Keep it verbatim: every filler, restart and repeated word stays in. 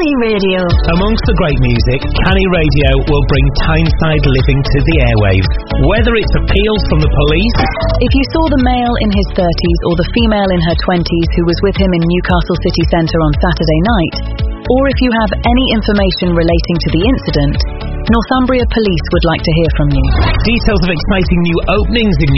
Canny Radio. Amongst the great music, Canny Radio will bring Tyneside living to the airwaves. Whether it's appeals from the police... If you saw the male in his thirties or the female in her twenties who was with him in Newcastle city centre on Saturday night, or if you have any information relating to the incident, Northumbria Police would like to hear from you. Details of exciting new openings in